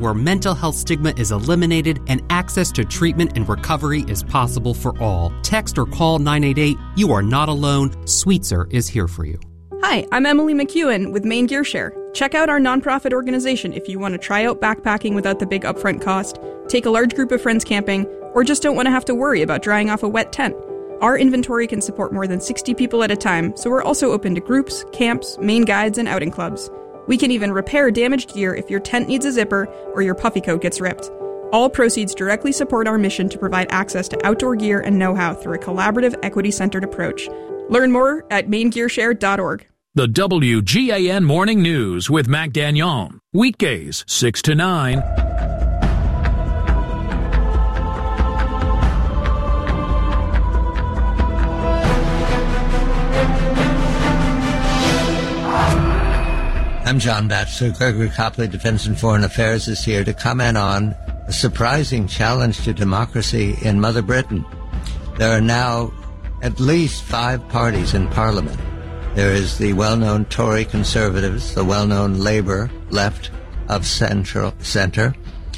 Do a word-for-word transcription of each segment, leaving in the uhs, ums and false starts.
where mental health stigma is eliminated and access to treatment and recovery is possible for all. Text or call nine eight eight. You are not alone. Sweetser is here for you. Hi, I'm Emily McEwen with Maine Gear Share. Check out our nonprofit organization if you want to try out backpacking without the big upfront cost, take a large group of friends camping, or just don't want to have to worry about drying off a wet tent. Our inventory can support more than sixty people at a time, so we're also open to groups, camps, Maine guides, and outing clubs. We can even repair damaged gear if your tent needs a zipper or your puffy coat gets ripped. All proceeds directly support our mission to provide access to outdoor gear and know-how through a collaborative, equity-centered approach. Learn more at maine gear share dot org. The W G A N Morning News with Mac Gagnon. Weekdays, six to nine. I'm John Batchelor. Gregory Copley, Defense and Foreign Affairs, is here to comment on a surprising challenge to democracy in Mother Britain. There are now at least five parties in Parliament. There is the well-known Tory Conservatives, the well-known Labour left of central, centre,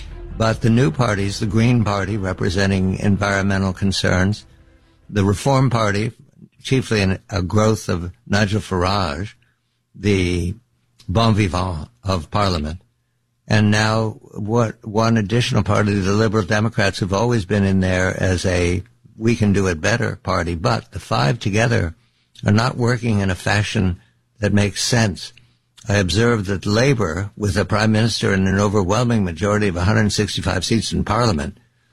but the new parties, the Green Party representing environmental concerns, the Reform Party, chiefly in a growth of Nigel Farage, the bon vivant of Parliament, and now what one additional party, the Liberal Democrats, have always been in there as a we can do it better party, but the five together are not working in a fashion that makes sense. I observed that Labour, with a Prime Minister and an overwhelming majority of one hundred sixty-five seats in Parliament,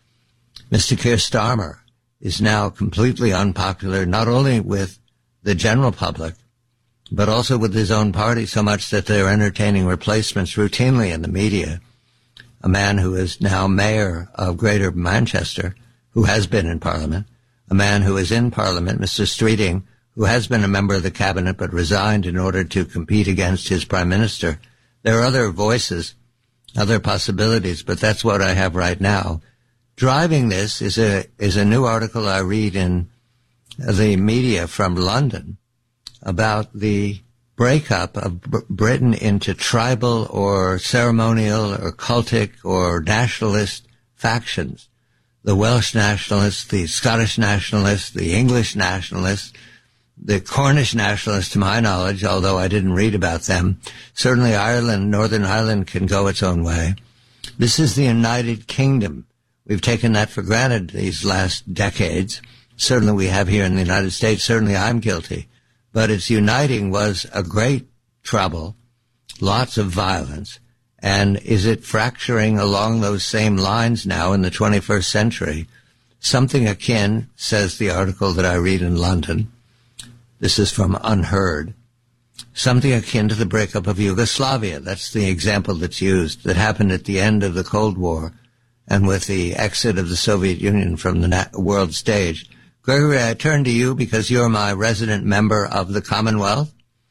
Mister Keir Starmer, is now completely unpopular, not only with the general public, but also with his own party, so much that they're entertaining replacements routinely in the media. A man who is now mayor of Greater Manchester, who has been in Parliament, a man who is in Parliament, Mister Streeting, who has been a member of the cabinet but resigned in order to compete against his prime minister. There are other voices, other possibilities, but that's what I have right now. Driving this is a is a new article I read in the media from London about the breakup of B- Britain into tribal or ceremonial or cultic or nationalist factions. The Welsh nationalists, the Scottish nationalists, the English nationalists, the Cornish nationalists, to my knowledge, although I didn't read about them. Certainly Ireland, Northern Ireland can go its own way. This is the United Kingdom. We've taken that for granted these last decades. Certainly we have here in the United States. Certainly I'm guilty. But its uniting was a great trouble, lots of violence. And is it fracturing along those same lines now in the twenty-first century? Something akin, says the article that I read in London, this is from Unheard, something akin to the breakup of Yugoslavia. That's the example that's used, that happened at the end of the Cold War and with the exit of the Soviet Union from the world stage. Gregory, I turn to you because you're my resident member of the Commonwealth.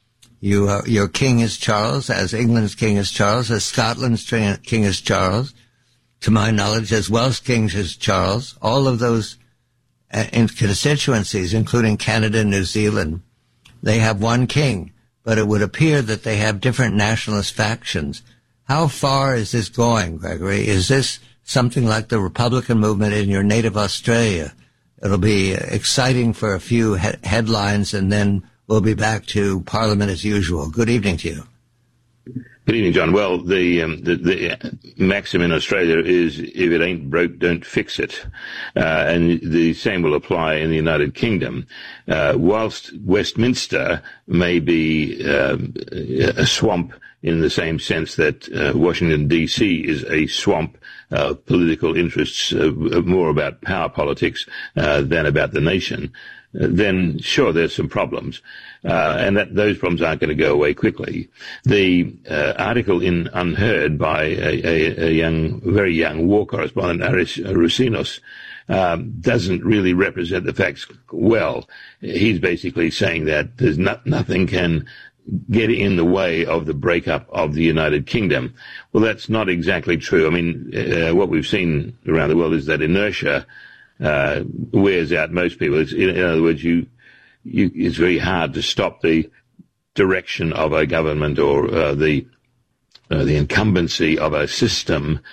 You are, your king is Charles, as England's king is Charles, as Scotland's king is Charles, to my knowledge, as Welsh king is Charles. All of those uh, in constituencies, including Canada and New Zealand, they have one king, but it would appear that they have different nationalist factions. How far is this going, Gregory? Is this something like the Republican movement in your native Australia? It'll be exciting for a few he- headlines, and then we'll be back to Parliament as usual. Good evening to you. Good evening, John. Well, the, um, the, the maxim in Australia is, if it ain't broke, don't fix it. Uh, and the same will apply in the United Kingdom. Uh, whilst Westminster may be uh, a swamp in the same sense that uh, Washington, D C is a swamp, uh, political interests, uh, more about power politics uh, than about the nation, uh, then sure, there's some problems. Uh, and that those problems aren't going to go away quickly. The uh, article in Unheard by a, a, a young, very young war correspondent, Aris Rusinos, um, doesn't really represent the facts well. He's basically saying that there's not, nothing can get in the way of the breakup of the United Kingdom. Well, that's not exactly true. I mean, uh, what we've seen around the world is that inertia uh, wears out most people. It's, in, in other words, you You, it's very hard to stop the direction of a government or uh, the uh, the incumbency of a system